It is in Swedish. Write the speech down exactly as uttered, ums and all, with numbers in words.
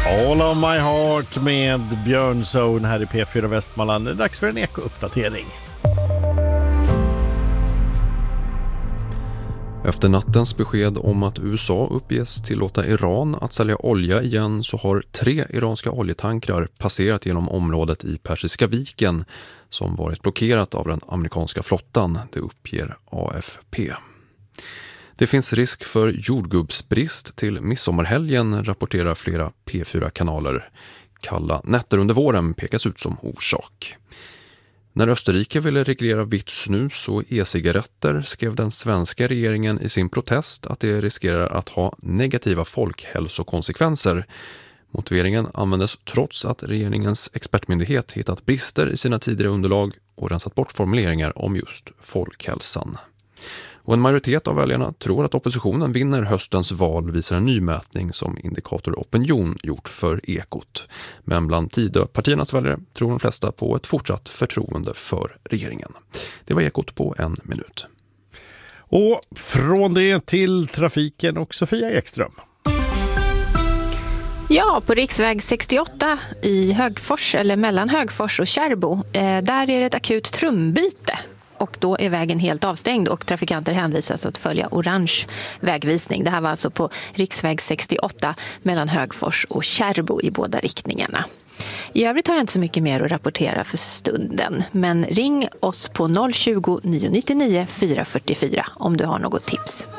All of my heart med Björn Sohn här i P fyra Västmanland. Det är dags för en eko-uppdatering. Efter nattens besked om att U S A uppges tillåta Iran att sälja olja igen så har tre iranska oljetankrar passerat genom området i Persiska viken som varit blockerat av den amerikanska flottan, det uppger A F P. Det finns risk för jordgubbsbrist till midsommarhelgen, rapporterar flera P fyra-kanaler. Kalla nätter under våren pekas ut som orsak. När Österrike ville reglera vitt snus och e-cigaretter skrev den svenska regeringen i sin protest att det riskerar att ha negativa folkhälsokonsekvenser. Motiveringen användes trots att regeringens expertmyndighet hittat brister i sina tidigare underlag och rensat bort formuleringar om just folkhälsan. Och en majoritet av väljarna tror att oppositionen vinner höstens val, visar en ny mätning som Indikator Opinion gjort för Ekot. Men bland Tidöpartiernas väljare tror de flesta på ett fortsatt förtroende för regeringen. Det var Ekot på en minut. Och från det till trafiken och Sofia Ekström. Ja, på riksväg sextioåtta i Högfors eller mellan Högfors och Kärrbo, eh, där är det ett akut trumbyte. Och då är vägen helt avstängd och trafikanter hänvisas att följa orange vägvisning. Det här var alltså på riksväg sextioåtta mellan Högfors och Kärrbo i båda riktningarna. I övrigt har jag inte så mycket mer att rapportera för stunden. Men ring oss på noll tjugo, nio nio nio, fyra fyra fyra om du har något tips.